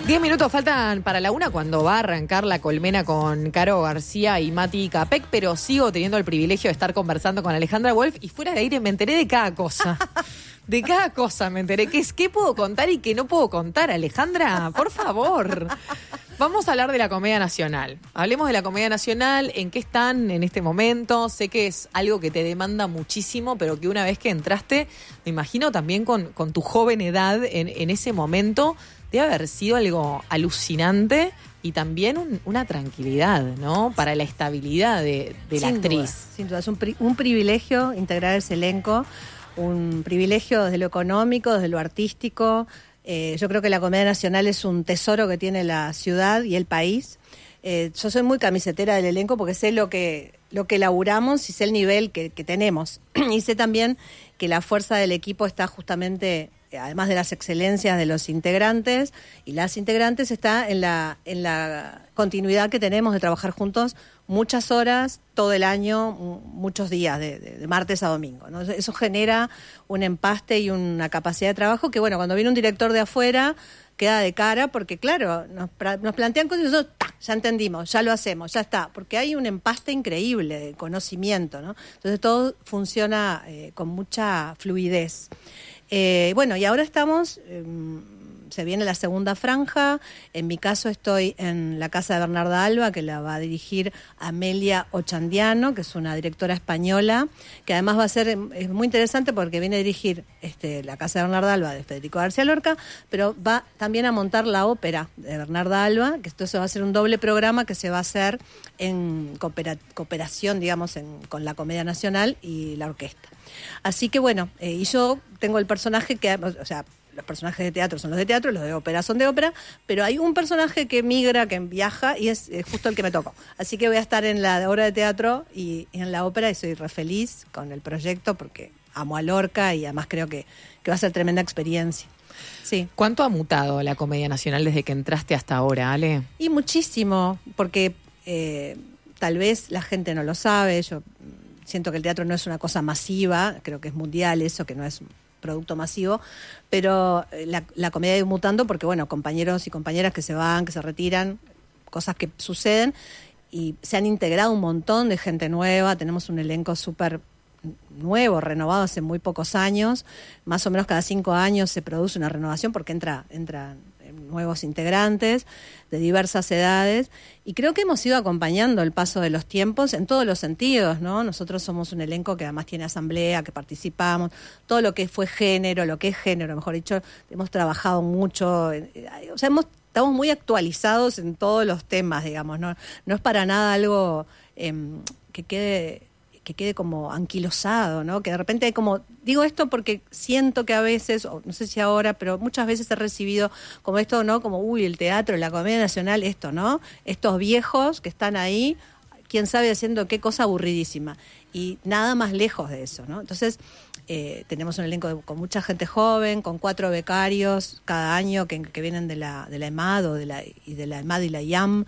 10 minutos faltan para la 1 cuando va a arrancar La Colmena con Caro García y Mati Capek, pero sigo teniendo el privilegio de estar conversando con Alejandra Wolf y fuera de aire me enteré de cada cosa. De cada cosa me enteré. ¿Qué puedo contar y qué no puedo contar, Alejandra? Por favor. Vamos a hablar de la Comedia Nacional. Hablemos de la Comedia Nacional, en qué están en este momento. Sé que es algo que te demanda muchísimo, pero que una vez que entraste, me imagino también con tu joven edad en ese momento, debe haber sido algo alucinante y también una tranquilidad, ¿no? Para la estabilidad de la actriz. Sin duda, es un privilegio integrar ese elenco, un privilegio desde lo económico, desde lo artístico. Yo creo que la Comedia Nacional es un tesoro que tiene la ciudad y el país. Yo soy muy camisetera del elenco porque sé lo que laburamos y sé el nivel que tenemos. Y sé también que la fuerza del equipo está justamente, además de las excelencias de los integrantes y las integrantes, está en la continuidad que tenemos de trabajar juntos muchas horas, todo el año, muchos días, de martes a domingo, ¿no? Eso genera un empaste y una capacidad de trabajo que, bueno, cuando viene un director de afuera queda de cara porque, claro, nos plantean cosas y nosotros ya entendimos, ya lo hacemos, ya está, porque hay un empaste increíble de conocimiento, ¿no? Entonces todo funciona con mucha fluidez. Bueno, y ahora estamos, se viene la segunda franja. En mi caso estoy en la casa de Bernarda Alba, que la va a dirigir Amelia Ochandiano, que es una directora española, que además va a ser, es muy interesante porque viene a dirigir la casa de Bernarda Alba de Federico García Lorca, pero va también a montar la ópera de Bernarda Alba, que esto se va a ser un doble programa que se va a hacer en cooperación, digamos, con la Comedia Nacional y la orquesta. Así que bueno, y yo tengo el personaje que, o sea, los personajes de teatro son los de teatro, los de ópera son de ópera, pero hay un personaje que migra, que viaja, y es justo el que me tocó. Así que voy a estar en la obra de teatro y en la ópera, y soy re feliz con el proyecto porque amo a Lorca y además creo que va a ser tremenda experiencia. Sí. ¿Cuánto ha mutado la Comedia Nacional desde que entraste hasta ahora, Ale? Y muchísimo, porque tal vez la gente no lo sabe. Yo siento que el teatro no es una cosa masiva, creo que es mundial eso, que no es producto masivo, pero la comedia ha ido mutando porque, bueno, compañeros y compañeras que se van, que se retiran, cosas que suceden, y se han integrado un montón de gente nueva. Tenemos un elenco súper nuevo, renovado hace muy pocos años, más o menos cada 5 años se produce una renovación porque entran nuevos integrantes de diversas edades, y creo que hemos ido acompañando el paso de los tiempos en todos los sentidos, ¿no? Nosotros somos un elenco que además tiene asamblea, que participamos, todo lo que fue género, lo que es género, mejor dicho, hemos trabajado mucho, o sea, estamos muy actualizados en todos los temas, digamos, no es para nada algo que quede como anquilosado, ¿no? Que de repente hay como, digo esto porque siento que a veces, o no sé si ahora, pero muchas veces he recibido como esto, ¿no? Como, el teatro, la Comedia Nacional, esto, ¿no? Estos viejos que están ahí, quién sabe haciendo qué cosa aburridísima. Y nada más lejos de eso, ¿no? Entonces, tenemos un elenco con mucha gente joven, con 4 becarios cada año que vienen de la EMAD de la EMAD y la IAM.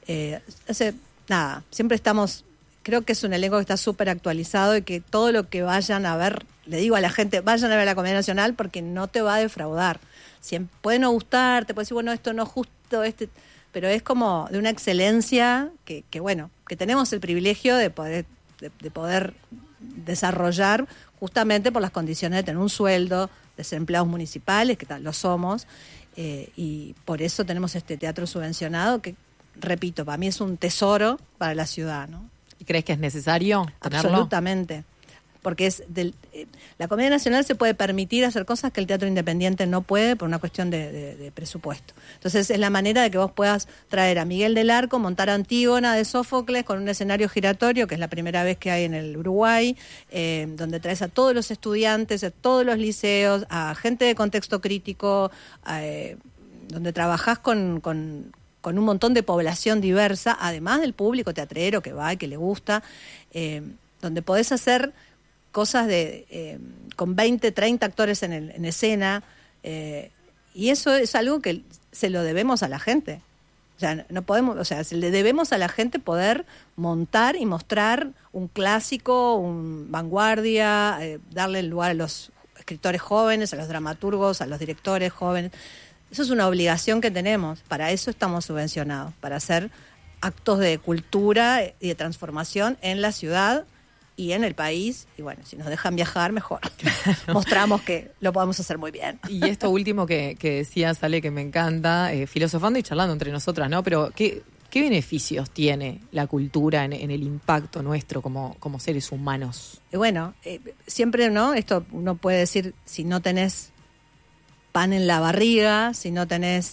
Siempre estamos. Creo que es un elenco que está súper actualizado y que todo lo que vayan a ver, le digo a la gente, vayan a ver la Comedia Nacional porque no te va a defraudar. Puede no gustar, te puede decir, bueno, esto no es justo, pero es como de una excelencia que bueno, que tenemos el privilegio de poder desarrollar justamente por las condiciones de tener un sueldo, de ser empleados municipales, que lo somos, y por eso tenemos este teatro subvencionado que, repito, para mí es un tesoro para la ciudad, ¿no? ¿Y crees que es necesario tenerlo? Absolutamente, porque la Comedia Nacional se puede permitir hacer cosas que el teatro independiente no puede por una cuestión de presupuesto. Entonces es la manera de que vos puedas traer a Miguel del Arco, montar Antígona de Sófocles con un escenario giratorio, que es la primera vez que hay en el Uruguay, donde traes a todos los estudiantes, a todos los liceos, a gente de contexto crítico, donde trabajás con un montón de población diversa, además del público teatrero que va y que le gusta, donde podés hacer cosas con 20, 30 actores en escena, y eso es algo que se lo debemos a la gente. O sea, no podemos, o sea, le debemos a la gente poder montar y mostrar un clásico, un vanguardia, darle el lugar a los escritores jóvenes, a los dramaturgos, a los directores jóvenes. Eso es una obligación que tenemos, para eso estamos subvencionados, para hacer actos de cultura y de transformación en la ciudad y en el país, y bueno, si nos dejan viajar, mejor. Mostramos que lo podemos hacer muy bien. Y esto último que decías, Ale, que me encanta, filosofando y charlando entre nosotras, ¿no? Pero ¿qué beneficios tiene la cultura en el impacto nuestro como seres humanos? Bueno, siempre, ¿no? Esto uno puede decir, si no tenés pan en la barriga, si no tenés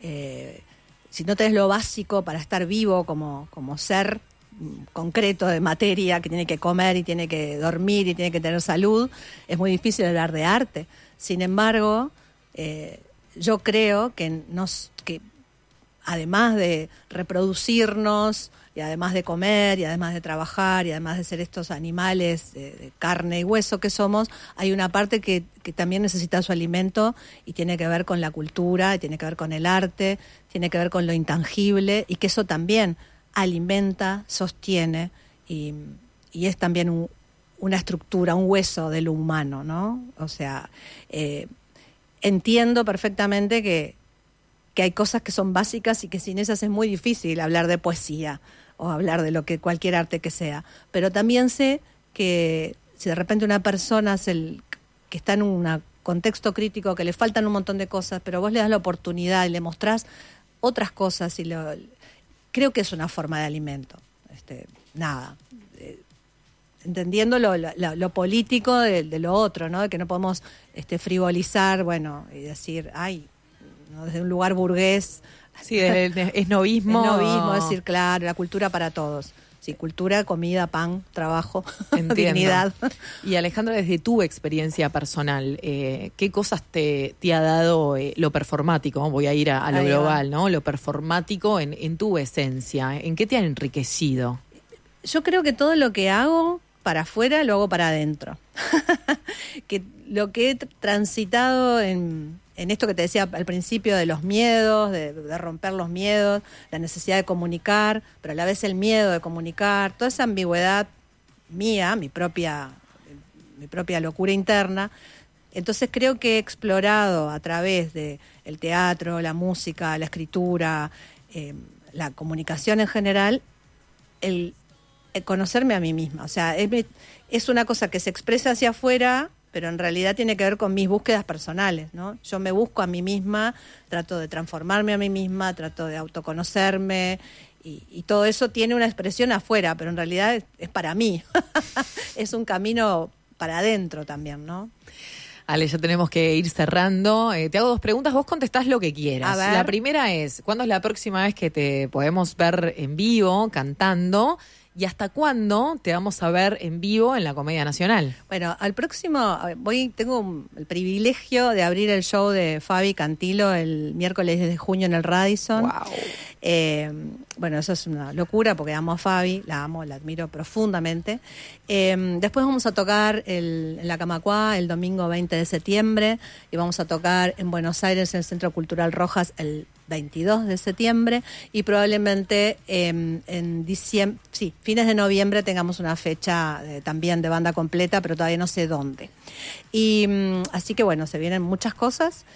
lo básico para estar vivo como ser concreto de materia, que tiene que comer y tiene que dormir y tiene que tener salud, es muy difícil hablar de arte. Sin embargo, yo creo que además de reproducirnos y además de comer y además de trabajar y además de ser estos animales de carne y hueso que somos, hay una parte que también necesita su alimento y tiene que ver con la cultura, y tiene que ver con el arte, tiene que ver con lo intangible, y que eso también alimenta, sostiene y es también una estructura, un hueso de lo humano, ¿no? O sea, entiendo perfectamente que hay cosas que son básicas y que sin esas es muy difícil hablar de poesía o hablar de lo que cualquier arte que sea. Pero también sé que si de repente una persona que está en un contexto crítico, que le faltan un montón de cosas, pero vos le das la oportunidad y le mostrás otras cosas, creo que es una forma de alimento. Entendiendo lo político de lo otro, ¿no? De que no podemos frivolizar, bueno, y decir, ay, ¿no? Desde un lugar burgués. Sí, desde esnovismo. Esnovismo, decir, claro, la cultura para todos. Sí, cultura, comida, pan, trabajo, dignidad. Y Alejandra, desde tu experiencia personal, ¿qué cosas te ha dado lo performático? Voy a ir a lo global, ¿no? Lo performático en tu esencia. ¿En qué te ha enriquecido? Yo creo que todo lo que hago para afuera lo hago para adentro. Que lo que he transitado en esto que te decía al principio de los miedos, de romper los miedos, la necesidad de comunicar, pero a la vez el miedo de comunicar, toda esa ambigüedad mía, mi propia locura interna. Entonces creo que he explorado a través de el teatro, la música, la escritura, la comunicación en general, el conocerme a mí misma. O sea, es una cosa que se expresa hacia afuera, pero en realidad tiene que ver con mis búsquedas personales, ¿no? Yo me busco a mí misma, trato de transformarme a mí misma, trato de autoconocerme, y todo eso tiene una expresión afuera, pero en realidad es para mí. Es un camino para adentro también, ¿no? Ale, ya tenemos que ir cerrando. Te hago 2 preguntas, vos contestás lo que quieras. La primera es, ¿cuándo es la próxima vez que te podemos ver en vivo, cantando? ¿Y hasta cuándo te vamos a ver en vivo en la Comedia Nacional? Bueno, al próximo, tengo el privilegio de abrir el show de Fabi Cantilo el miércoles de junio en el Radisson. Wow. Bueno, eso es una locura porque amo a Fabi, la admiro profundamente. Después vamos a tocar en la Camacuá el domingo 20 de septiembre y vamos a tocar en Buenos Aires en el Centro Cultural Rojas el 22 de septiembre y probablemente en diciembre, fines de noviembre tengamos una fecha también de banda completa, pero todavía no sé dónde. Y así que bueno, se vienen muchas cosas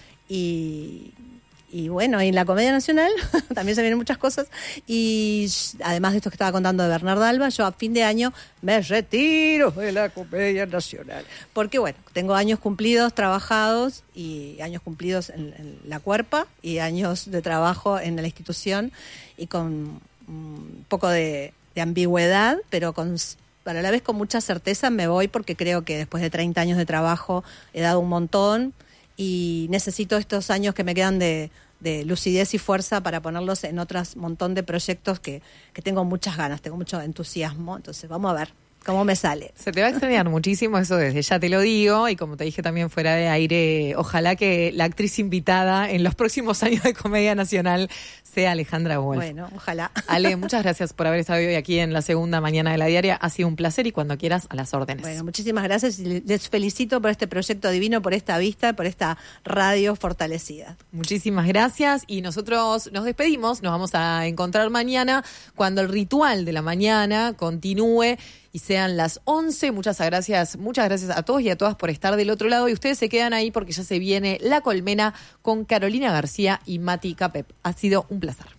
y bueno, y en la Comedia Nacional también se vienen muchas cosas y además de esto que estaba contando de Bernarda Alba, yo a fin de año me retiro de la Comedia Nacional porque bueno, tengo años cumplidos trabajados y años cumplidos en la Cuerpa y años de trabajo en la institución y con un poco de ambigüedad, pero a la vez con mucha certeza me voy porque creo que después de 30 años de trabajo he dado un montón y necesito estos años que me quedan de lucidez y fuerza para ponerlos en otros montón de proyectos que tengo muchas ganas, tengo mucho entusiasmo, entonces vamos a ver cómo me sale. Se te va a extrañar muchísimo, eso desde ya te lo digo, y como te dije también fuera de aire, ojalá que la actriz invitada en los próximos años de Comedia Nacional sea Alejandra Wolf. Bueno, ojalá. Ale, muchas gracias por haber estado hoy aquí en la segunda mañana de la diaria, ha sido un placer y cuando quieras a las órdenes. Bueno, muchísimas gracias y les felicito por este proyecto divino, por esta vista, por esta radio fortalecida. Muchísimas gracias y nosotros nos despedimos, nos vamos a encontrar mañana cuando el ritual de la mañana continúe. Y y sean las 11. Muchas gracias a todos y a todas por estar del otro lado. Y ustedes se quedan ahí porque ya se viene La Colmena con Carolina García y Mati Capep. Ha sido un placer.